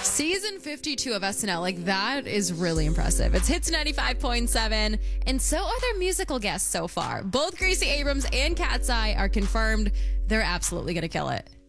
Season 52 of SNL, like that is really impressive. It's Hits 95.7, and so are their musical guests so far. Both Gracie Abrams and Cat's Eye are confirmed. They're absolutely going to kill it.